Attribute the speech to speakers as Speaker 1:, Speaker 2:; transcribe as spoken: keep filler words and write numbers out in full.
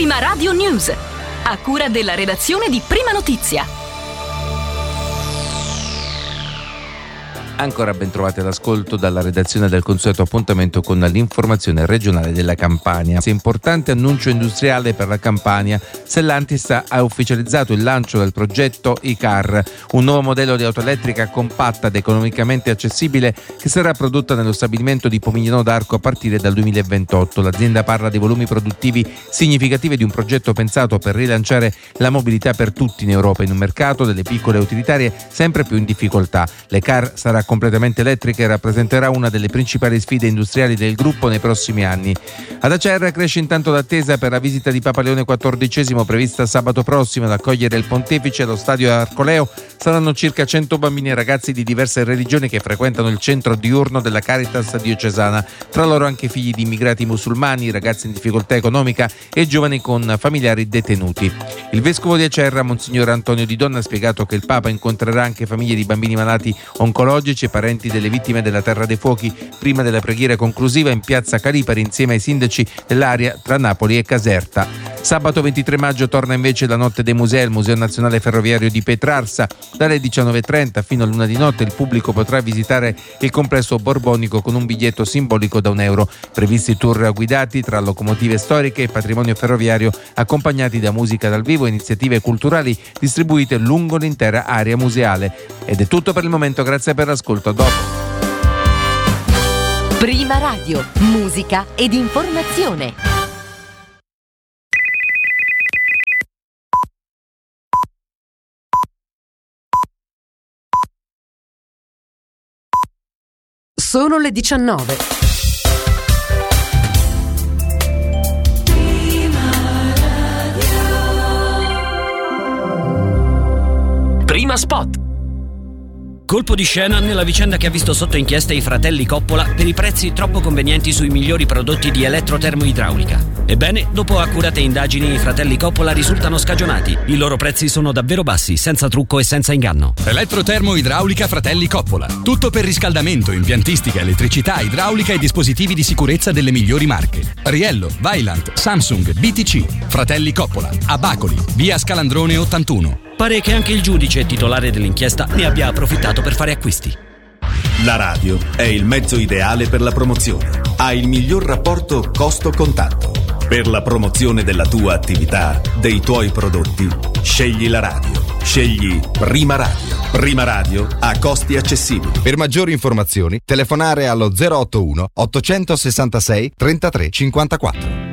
Speaker 1: Prima Radio News, a cura della redazione di Prima Notizia.
Speaker 2: Ancora ben trovati all'ascolto dalla redazione del consueto appuntamento con l'informazione regionale della Campania. Importante annuncio industriale per la Campania. Stellantis ha ufficializzato il lancio del progetto I-Car, un nuovo modello di auto elettrica compatta ed economicamente accessibile che sarà prodotta nello stabilimento di Pomigliano d'Arco a partire dal duemilaventotto. L'azienda parla di volumi produttivi significativi di un progetto pensato per rilanciare la mobilità per tutti in Europa in un mercato delle piccole utilitarie sempre più in difficoltà. Le car sarà completamente elettrica e rappresenterà una delle principali sfide industriali del gruppo nei prossimi anni. Ad Acerra cresce intanto l'attesa per la visita di Papa Leone quattordicesimo prevista sabato prossimo ad accogliere il pontefice allo stadio Arcoleo. Saranno circa cento bambini e ragazzi di diverse religioni che frequentano il centro diurno della Caritas diocesana, tra loro anche figli di immigrati musulmani, ragazzi in difficoltà economica e giovani con familiari detenuti. Il vescovo di Acerra, Monsignor Antonio Di Donna, ha spiegato che il Papa incontrerà anche famiglie di bambini malati oncologici e parenti delle vittime della Terra dei Fuochi prima della preghiera conclusiva in piazza Calipari insieme ai sindaci dell'area tra Napoli e Caserta. Sabato ventitré maggio torna invece la Notte dei Musei al Museo Nazionale Ferroviario di Petrarsa. Dalle diciannove e trenta fino a luna di notte il pubblico potrà visitare il complesso borbonico con un biglietto simbolico da un euro. Previsti tour guidati tra locomotive storiche e patrimonio ferroviario accompagnati da musica dal vivo e iniziative culturali distribuite lungo l'intera area museale. Ed è tutto per il momento, grazie per l'ascolto, a dopo.
Speaker 1: Prima Radio, musica ed informazione.
Speaker 3: Sono le diciannove.
Speaker 4: Prima Spot. Colpo di scena nella vicenda che ha visto sotto inchiesta i fratelli Coppola per i prezzi troppo convenienti sui migliori prodotti di elettrotermoidraulica. Ebbene, dopo accurate indagini, i fratelli Coppola risultano scagionati. I loro prezzi sono davvero bassi, senza trucco e senza inganno.
Speaker 5: Elettrotermoidraulica Fratelli Coppola. Tutto per riscaldamento, impiantistica, elettricità, idraulica e dispositivi di sicurezza delle migliori marche. Riello, Vaillant, Samsung, B T C. Fratelli Coppola. A Bacoli, via Scalandrone ottantuno.
Speaker 4: Pare che anche il giudice titolare dell'inchiesta ne abbia approfittato per fare acquisti.
Speaker 6: La radio è il mezzo ideale per la promozione. Ha il miglior rapporto costo-contatto. Per la promozione della tua attività, dei tuoi prodotti, scegli la radio. Scegli Prima Radio. Prima Radio a costi accessibili.
Speaker 7: Per maggiori informazioni, telefonare allo zero otto uno ottocentosessantasei trentatré cinquantaquattro.